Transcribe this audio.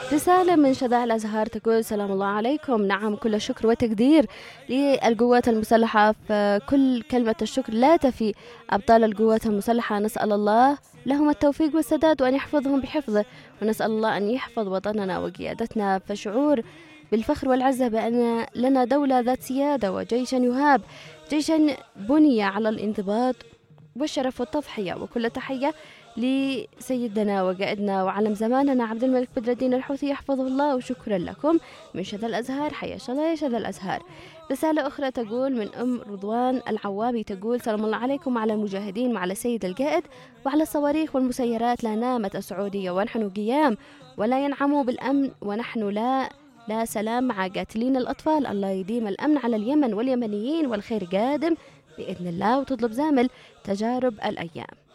رسالة من شذا الأزهار تقول: سلام الله عليكم. نعم، كل شكر وتقدير للقوات المسلحة، فكل كلمة الشكر لا تفي. أبطال القوات المسلحة نسأل الله لهم التوفيق والسداد وأن يحفظهم بحفظه، ونسأل الله أن يحفظ وطننا وقيادتنا. فشعور بالفخر والعزة بأن لنا دولة ذات سيادة وجيشا يهاب، جيشا بني على الانضباط والشرف والتضحية. وكل تحية لسيدنا وقائدنا وعلم زماننا عبد الملك بدر الدين الحوثي يحفظه الله، وشكرا لكم. من شذا الأزهار، حياك الله يا شذا الأزهار. رسالة أخرى تقول من أم رضوان العوابي تقول: سلام الله عليكم وعلى المجاهدين وعلى السيد القائد وعلى الصواريخ والمسيرات. لا نامت السعودية ونحن قيام، ولا ينعموا بالأمن ونحن لا سلام مع قاتلين الأطفال. الله يديم الأمن على اليمن واليمنيين، والخير قادم بإذن الله. وتطلب زامل تجارب الأيام.